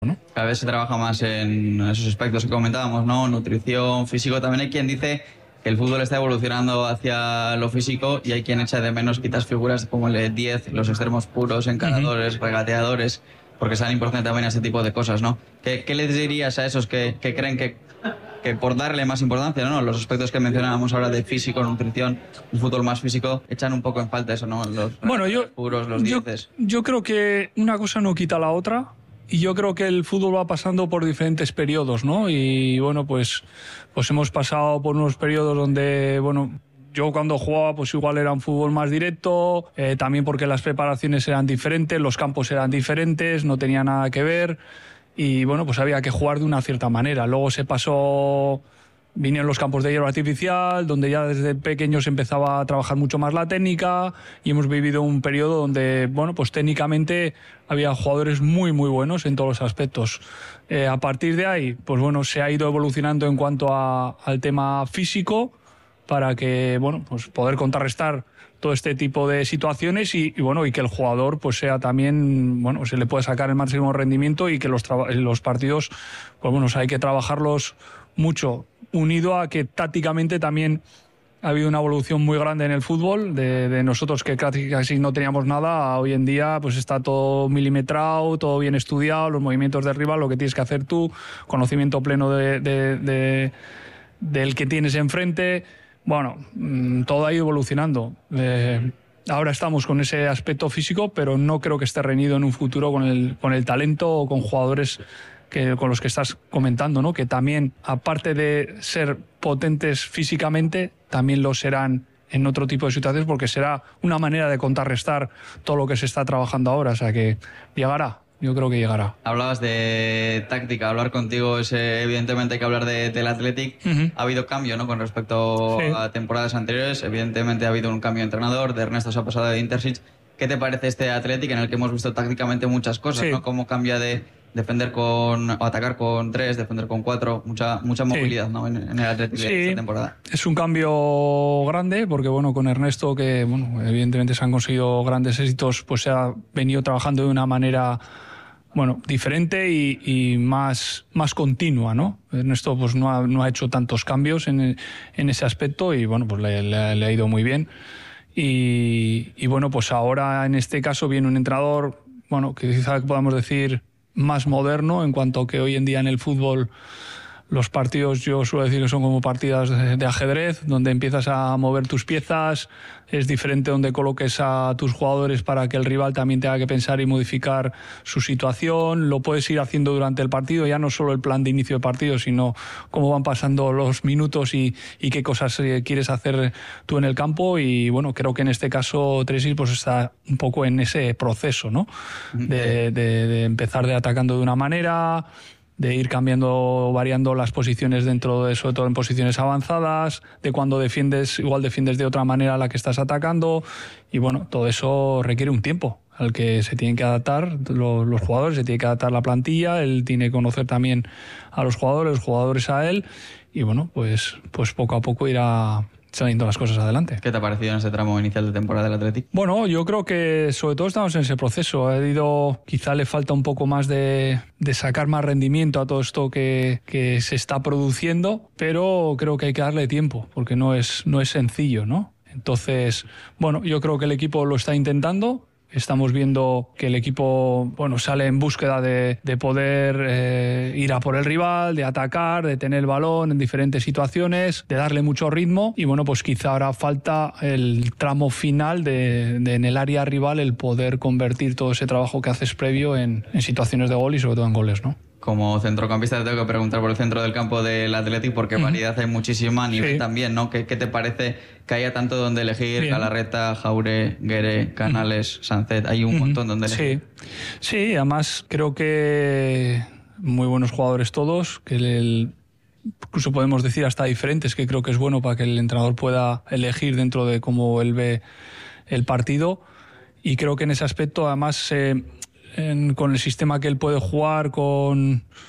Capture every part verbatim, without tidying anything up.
¿no? Cada vez se trabaja más en esos aspectos que comentábamos, ¿no? Nutrición, físico. También hay quien dice que el fútbol está evolucionando hacia lo físico y hay quien echa de menos quizás figuras como el diez, los extremos puros, encaradores, uh-huh. regateadores, porque sean importantes también a ese tipo de cosas, ¿no? ¿Qué, qué les dirías a esos que, que creen que, que por darle más importancia, ¿no? Los aspectos que mencionábamos ahora de físico, nutrición, un fútbol más físico, echan un poco en falta eso, ¿no? Los bueno, yo, puros, los yo, dieces. Yo creo que una cosa no quita la otra. Y yo creo que el fútbol va pasando por diferentes periodos, ¿no? Y bueno, pues, pues hemos pasado por unos periodos donde, bueno, yo cuando jugaba pues igual era un fútbol más directo, eh, también porque las preparaciones eran diferentes, los campos eran diferentes, no tenía nada que ver y bueno, pues había que jugar de una cierta manera. Luego se pasó... Vinieron los campos de hierba artificial, donde ya desde pequeños empezaba a trabajar mucho más la técnica y hemos vivido un periodo donde, bueno, pues técnicamente había jugadores muy, muy buenos en todos los aspectos. Eh, a partir de ahí, pues bueno, se ha ido evolucionando en cuanto a, al tema físico para que, bueno, pues poder contrarrestar todo este tipo de situaciones y, y bueno, y que el jugador pues sea también, bueno, se le puede sacar el máximo rendimiento y que los, traba- los partidos, pues bueno, o sea, hay que trabajarlos mucho, unido a que tácticamente también ha habido una evolución muy grande en el fútbol, de, de nosotros que casi, casi no teníamos nada, a hoy en día pues está todo milimetrado, todo bien estudiado, los movimientos del rival, lo que tienes que hacer tú, conocimiento pleno de, de, de, del que tienes enfrente, bueno, todo ha ido evolucionando. Eh, ahora estamos con ese aspecto físico, pero no creo que esté reñido en un futuro con el, con el talento o con jugadores que, con los que estás comentando, ¿no? Que también, aparte de ser potentes físicamente, también lo serán en otro tipo de situaciones porque será una manera de contrarrestar todo lo que se está trabajando ahora. O sea que llegará, yo creo que llegará. Hablabas de táctica, hablar contigo es eh, evidentemente hay que hablar de, del Athletic. Uh-huh. Ha habido cambio, ¿no? Con respecto sí. a temporadas anteriores, evidentemente ha habido un cambio de entrenador, de Ernesto se ha pasado de Intersic. ¿Qué te parece este Athletic en el que hemos visto tácticamente muchas cosas, sí. ¿no? Cómo cambia de defender con o atacar con tres, defender con cuatro, mucha mucha movilidad, sí. ¿no? en, en el Athletic sí. de esta temporada. Es un cambio grande porque bueno, con Ernesto que bueno, evidentemente se han conseguido grandes éxitos, pues se ha venido trabajando de una manera bueno, diferente y, y más, más continua, ¿no? Ernesto pues no ha, no ha hecho tantos cambios en, en ese aspecto y bueno, pues le, le, le ha ido muy bien. Y, y bueno, pues ahora en este caso viene un entrenador, bueno, que quizá podamos decir más moderno en cuanto que hoy en día en el fútbol los partidos yo suelo decir que son como partidas de, de ajedrez, donde empiezas a mover tus piezas, es diferente donde coloques a tus jugadores para que el rival también tenga que pensar y modificar su situación, lo puedes ir haciendo durante el partido, ya no solo el plan de inicio de partido, sino cómo van pasando los minutos y, y qué cosas eh, quieres hacer tú en el campo y bueno, creo que en este caso Tresil pues está un poco en ese proceso, ¿no? De, de, de empezar de atacando de una manera, de ir cambiando, variando las posiciones dentro de, sobre todo en posiciones avanzadas, de cuando defiendes, igual defiendes de otra manera a la que estás atacando, y bueno, todo eso requiere un tiempo al que se tienen que adaptar los, los jugadores, se tiene que adaptar la plantilla, él tiene que conocer también a los jugadores, los jugadores a él, y bueno, pues, pues poco a poco irá saliendo las cosas adelante. ¿Qué te ha parecido en ese tramo inicial de temporada del Athletic? Bueno, yo creo que sobre todo estamos en ese proceso. Ha ido, quizá le falta un poco más de, de sacar más rendimiento a todo esto que, que se está produciendo, pero creo que hay que darle tiempo, porque no es, no es sencillo, ¿no? Entonces, bueno, yo creo que el equipo lo está intentando. Estamos viendo que el equipo bueno, sale en búsqueda de, de poder eh, ir a por el rival, de atacar, de tener el balón en diferentes situaciones, de darle mucho ritmo y bueno, pues quizá ahora falta el tramo final de, de en el área rival el poder convertir todo ese trabajo que haces previo en, en situaciones de gol y sobre todo en goles, ¿no? Como centrocampista te tengo que preguntar por el centro del campo del Athletic porque uh-huh. variedad hay muchísima, a nivel sí. también, ¿no? ¿Qué, ¿Qué te parece que haya tanto donde elegir? Bien. Galarreta, Jaure, Gueré, Canales, uh-huh. Sancet, hay un uh-huh. montón donde elegir. Sí. sí, además creo que muy buenos jugadores todos, que el, incluso podemos decir hasta diferentes, que creo que es bueno para que el entrenador pueda elegir dentro de cómo él ve el partido y creo que en ese aspecto además... Eh, En, con el sistema que él puede jugar, con,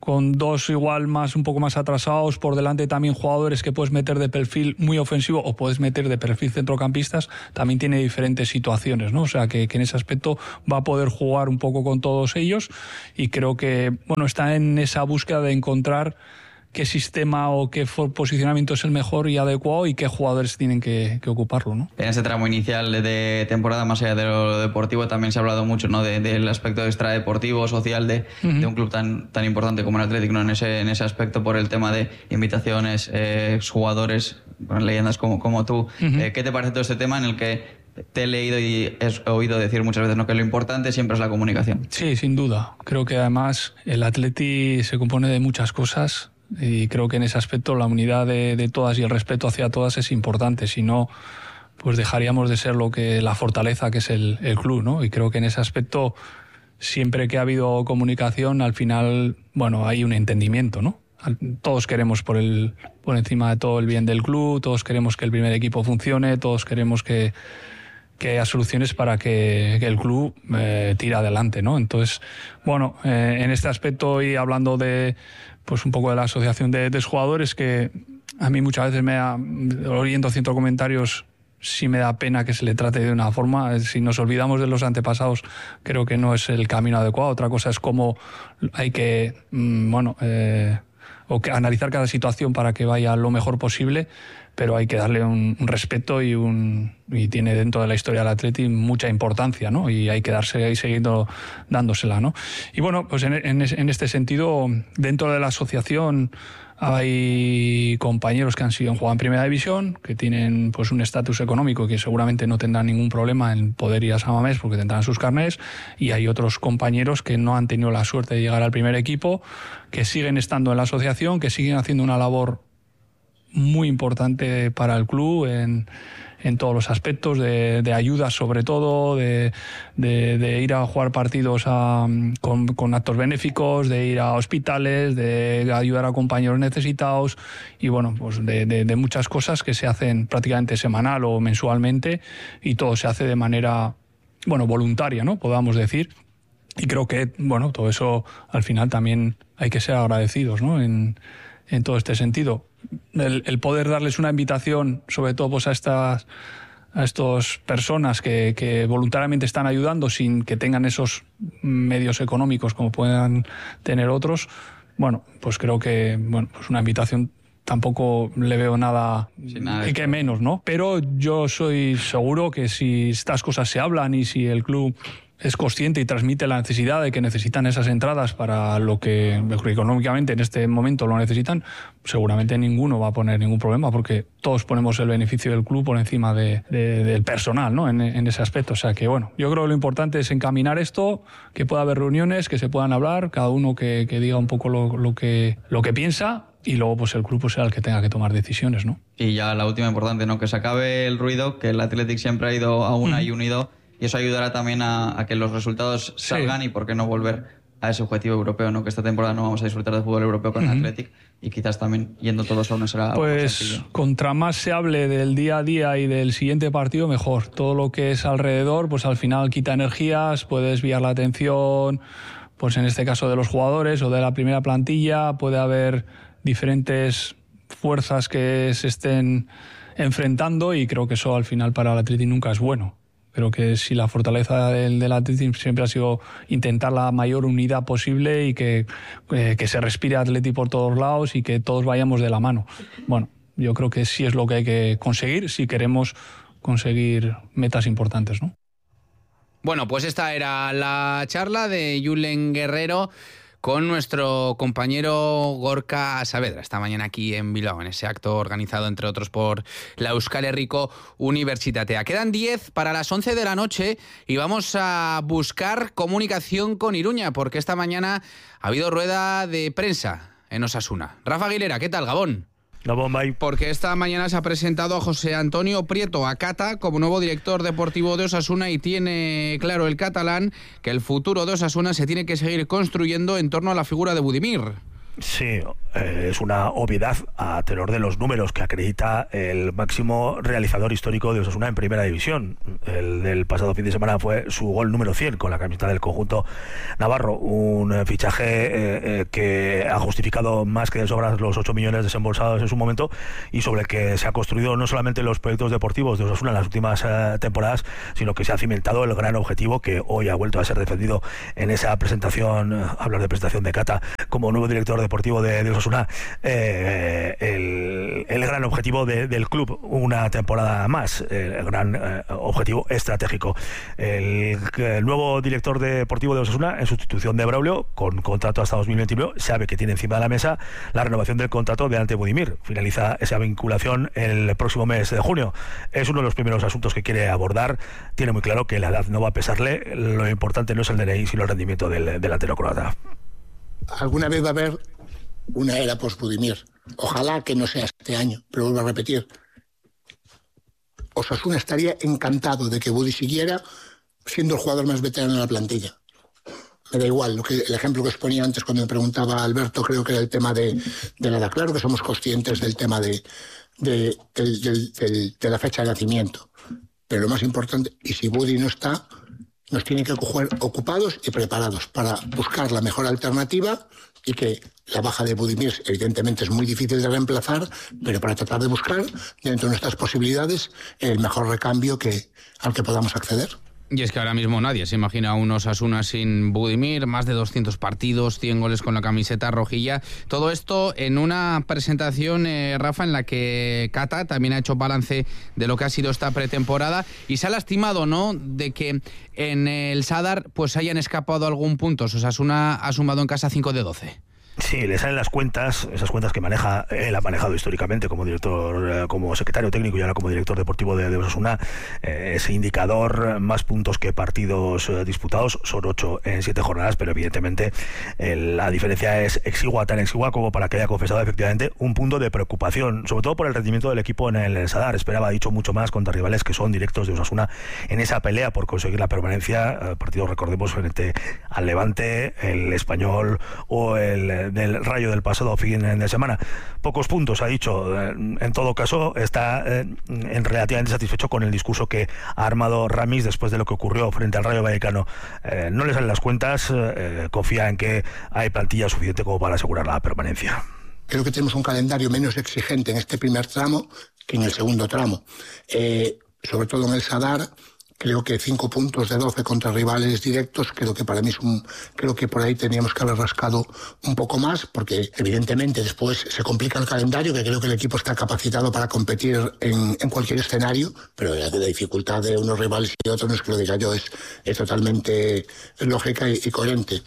con dos igual más un poco más atrasados, por delante también jugadores que puedes meter de perfil muy ofensivo o puedes meter de perfil centrocampistas, también tiene diferentes situaciones, ¿no? O sea que, que en ese aspecto va a poder jugar un poco con todos ellos y creo que bueno, está en esa búsqueda de encontrar qué sistema o qué posicionamiento es el mejor y adecuado y qué jugadores tienen que, que ocuparlo, ¿no? En ese tramo inicial de temporada, más allá de lo deportivo, también se ha hablado mucho, ¿no?, de, del aspecto extradeportivo, social de, uh-huh. de un club tan, tan importante como el Athletic, ¿no?, en ese, en ese aspecto, por el tema de invitaciones, eh, exjugadores, bueno, leyendas como, como tú. Uh-huh. Eh, ¿Qué te parece todo este tema en el que te he leído y he oído decir muchas veces, ¿no?, que lo importante siempre es la comunicación? Sí, sin duda. Creo que además el Athletic se compone de muchas cosas. Y creo que en ese aspecto la unidad de, de todas y el respeto hacia todas es importante. Si no, pues dejaríamos de ser lo que la fortaleza que es el, el club, ¿no? Y creo que en ese aspecto, siempre que ha habido comunicación, al final, bueno, hay un entendimiento, ¿no? Todos queremos por el por encima de todo el bien del club, todos queremos que el primer equipo funcione, todos queremos que que haya soluciones para que, que el club eh, tire adelante, ¿no? Entonces, bueno, eh, en este aspecto y hablando de, pues un poco de la asociación de, de jugadores, que a mí muchas veces me da, oyendo ciertos comentarios, sí me da pena que se le trate de una forma. Si nos olvidamos de los antepasados, creo que no es el camino adecuado. Otra cosa es cómo hay que, mmm, bueno, eh, o que analizar cada situación para que vaya lo mejor posible, pero hay que darle un, un respeto y un y tiene dentro de la historia del Athletic mucha importancia, ¿no? Y hay que darse ahí siguiendo dándosela, ¿no? Y bueno, pues en, en, en este sentido, dentro de la asociación hay compañeros que han sido jugado en Primera División, que tienen pues un estatus económico y que seguramente no tendrán ningún problema en poder ir a San Mamés porque tendrán sus carnés, y hay otros compañeros que no han tenido la suerte de llegar al primer equipo, que siguen estando en la asociación, que siguen haciendo una labor muy importante para el club en, en todos los aspectos, de, de ayuda sobre todo, de, de, de ir a jugar partidos a, con, con actos benéficos, de ir a hospitales, de ayudar a compañeros necesitados y bueno, pues de, de, de muchas cosas que se hacen prácticamente semanal o mensualmente, y todo se hace de manera, bueno, voluntaria, ¿no?, podamos decir. Y creo que, bueno, todo eso al final también hay que ser agradecidos, ¿no?, en, en todo este sentido. El, el poder darles una invitación, sobre todo pues a estas a estas personas que, que voluntariamente están ayudando sin que tengan esos medios económicos como puedan tener otros, bueno, pues creo que bueno, pues una invitación tampoco le veo nada, sí, nada y que menos, ¿no? Pero yo soy seguro que si estas cosas se hablan y si el club es consciente y transmite la necesidad de que necesitan esas entradas para lo que económicamente en este momento lo necesitan, seguramente ninguno va a poner ningún problema, porque todos ponemos el beneficio del club por encima de, de, del personal, ¿no?, en, en ese aspecto. O sea que bueno, yo creo que lo importante es encaminar esto, que pueda haber reuniones, que se puedan hablar, cada uno que, que diga un poco lo, lo, que, lo que piensa, y luego pues el club pues, sea el que tenga que tomar decisiones, ¿no? Y ya la última importante, ¿no?, que se acabe el ruido, que el Athletic siempre ha ido a una mm. y unido. Y eso ayudará también a, a que los resultados salgan, sí. Y por qué no volver a ese objetivo europeo, ¿no?, que esta temporada no vamos a disfrutar del fútbol europeo con el uh-huh. Athletic, y quizás también yendo todos a uno será pues sencillo. Contra más se hable del día a día y del siguiente partido, mejor. Todo lo que es alrededor, pues al final quita energías, puede desviar la atención, pues en este caso de los jugadores o de la primera plantilla, puede haber diferentes fuerzas que se estén enfrentando, y creo que eso al final para el Athletic nunca es bueno. Creo que si la fortaleza del, del Athletic siempre ha sido intentar la mayor unidad posible y que, eh, que se respire Athletic por todos lados y que todos vayamos de la mano. Bueno, yo creo que sí es lo que hay que conseguir si queremos conseguir metas importantes, ¿no? Bueno, pues esta era la charla de Julen Guerrero con nuestro compañero Gorka Saavedra esta mañana aquí en Bilbao, en ese acto organizado entre otros por la Euskal Herriko Unibertsitatea. Quedan diez para las once de la noche y vamos a buscar comunicación con Iruña, porque esta mañana ha habido rueda de prensa en Osasuna. Rafa Aguilera, ¿qué tal, Gabón? Porque esta mañana se ha presentado a José Antonio Prieto Acata como nuevo director deportivo de Osasuna, y tiene claro el catalán que el futuro de Osasuna se tiene que seguir construyendo en torno a la figura de Budimir. Sí, eh, es una obviedad a tenor de los números que acredita el máximo realizador histórico de Osasuna en primera división. El del pasado fin de semana fue su gol número cien con la camiseta del conjunto navarro, un fichaje eh, eh, que ha justificado más que de sobra los ocho millones desembolsados en su momento y sobre el que se ha construido no solamente los proyectos deportivos de Osasuna en las últimas eh, temporadas, sino que se ha cimentado el gran objetivo que hoy ha vuelto a ser defendido en esa presentación, eh, hablar de presentación de Cata como nuevo director deportivo de, de Osasuna, eh, el, el gran objetivo de, del club una temporada más, el gran eh, objetivo estratégico. El, el nuevo director deportivo de Osasuna, en sustitución de Braulio, con contrato hasta dos mil veintiuno, sabe que tiene encima de la mesa la renovación del contrato de Ante Budimir. Finaliza esa vinculación el próximo mes de junio. Es uno de los primeros asuntos que quiere abordar. Tiene muy claro que la edad no va a pesarle. Lo importante no es el D N I, sino el rendimiento del delantero croata. Alguna vez va a haber una era post-Budimir. Ojalá que no sea este año, pero vuelvo a repetir. Osasuna estaría encantado de que Budi siguiera siendo el jugador más veterano de la plantilla. Me da igual, lo que, el ejemplo que os ponía antes cuando me preguntaba Alberto, creo que era el tema de, de la edad. Claro que somos conscientes del tema de, de, de, de, de, de la fecha de nacimiento. Pero lo más importante, y si Budi no está, nos tiene que coger ocupados y preparados para buscar la mejor alternativa y que la baja de Budimir evidentemente es muy difícil de reemplazar, pero para tratar de buscar dentro de nuestras posibilidades el mejor recambio que, al que podamos acceder. Y es que ahora mismo nadie se imagina a un Osasuna sin Budimir, más de doscientos partidos, cien goles con la camiseta rojilla. Todo esto en una presentación, eh, Rafa, en la que Cata también ha hecho balance de lo que ha sido esta pretemporada y se ha lastimado, ¿no?, de que en el Sadar pues hayan escapado algún punto. Osasuna ha sumado en casa cinco de doce. Sí, le salen las cuentas, esas cuentas que maneja, él ha manejado históricamente como director, eh, como secretario técnico y ahora como director deportivo de, de Osasuna. Eh, ese indicador, más puntos que partidos eh, disputados, son ocho en siete jornadas, pero evidentemente eh, la diferencia es exigua, tan exigua como para que haya confesado efectivamente un punto de preocupación, sobre todo por el rendimiento del equipo en el Sadar. Esperaba, dicho, mucho más contra rivales que son directos de Osasuna en esa pelea por conseguir la permanencia. Eh, partidos, recordemos, frente al Levante, el Español o el del Rayo del pasado fin de semana. Pocos puntos, ha dicho. En todo caso, está eh, relativamente satisfecho con el discurso que ha armado Ramis después de lo que ocurrió frente al Rayo Vallecano. Eh, no le salen las cuentas, eh, confía en que hay plantilla suficiente como para asegurar la permanencia. Creo que tenemos un calendario menos exigente en este primer tramo que en el segundo tramo. Eh, sobre todo en el Sadar, creo que cinco puntos de doce contra rivales directos, creo que para mí es un, creo que por ahí teníamos que haber rascado un poco más, porque evidentemente después se complica el calendario, que creo que el equipo está capacitado para competir en, en cualquier escenario, pero la, la dificultad de unos rivales y otros, no es que lo diga yo, es, es totalmente lógica y, y coherente.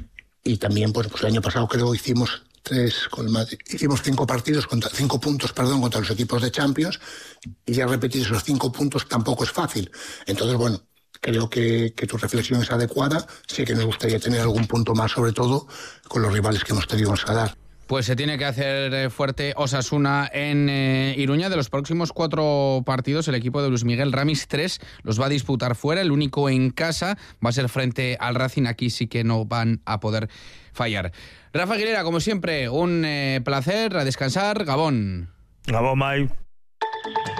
Y también, pues, pues el año pasado creo que hicimos tres con el Madrid. Hicimos cinco partidos, contra, cinco puntos, perdón, contra los equipos de Champions, y ya repetir esos cinco puntos tampoco es fácil. Entonces, bueno, creo que, que tu reflexión es adecuada. Sí que nos gustaría tener algún punto más, sobre todo con los rivales que hemos tenido en Sadar. Pues se tiene que hacer fuerte Osasuna en eh, Iruña. De los próximos cuatro partidos, el equipo de Luis Miguel Ramis, tres los va a disputar fuera. El único en casa va a ser frente al Racing. Aquí sí que no van a poder fallar. Rafa Aguilera, como siempre, un eh, placer. A descansar. Gabón. Gabón, Mai.